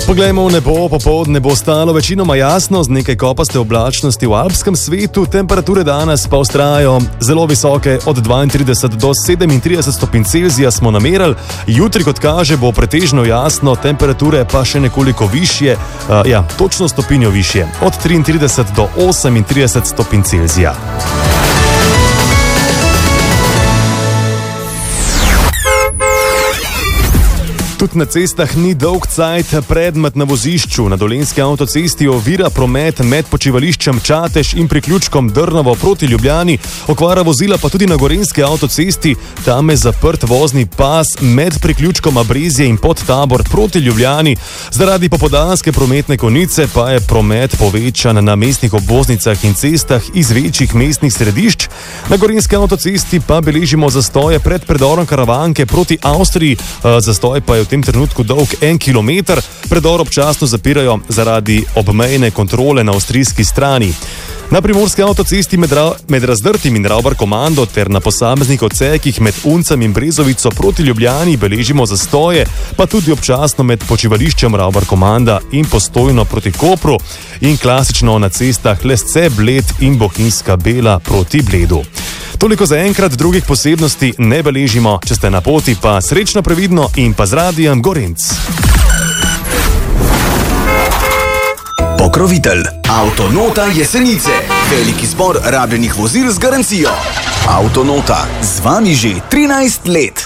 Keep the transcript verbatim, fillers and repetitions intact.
Poglejmo v nebo, popoldne bo ostalo večinoma jasno, z nekaj kopaste oblačnosti v alpskem svetu, temperature danes pa vztrajajo zelo visoke, od dvaintrideset do sedemintrideset stopinj Celzija smo namerali, jutri, kot kaže, bo pretežno jasno, temperature pa še nekoliko višje, uh, ja, točno stopinjo višje, od triintrideset do osemintrideset stopinj Celzija. Tudi na cestah ni dolg cajt, predmet na vozišču. Na dolenjski avtocesti ovira promet med počivališčem Čatež in priključkom Drnovo proti Ljubljani. Okvara vozila pa tudi na gorenjski avtocesti. Tam je zaprt vozni pas med priključkom Abrezje in Podtabor proti Ljubljani. Zaradi popoldanske prometne konice pa je promet povečan na mestnih obvoznicah in cestah iz večjih mestnih središč. Na gorenjski avtocesti pa beležimo zastoje pred predorom Karavanke proti Avstriji. Zastoj pa je v tem trenutku dolg en kilometer, predor občasno zapirajo zaradi obmejne kontrole na avstrijski strani. Na primorski avtocesti med, ra med Razdrtim in Ravbar Komando ter na posameznih odsekih med Uncem in Brezovico proti Ljubljani beležimo zastoje, pa tudi občasno med počivališčem Ravbar Komanda in Postojno proti Kopru in klasično na cestah Lesce, Bled in Bohinjska Bela proti Bledu. Toliko za enkrat, drugih posebnosti ne beležimo, če ste na poti pa srečno, previdno in pa z radijem Gorenc. Pokrovitelj Avtonota Jesenice. Veliki zbor rabljenih vozil z garancijo. Avtonota z vami že trinajst let.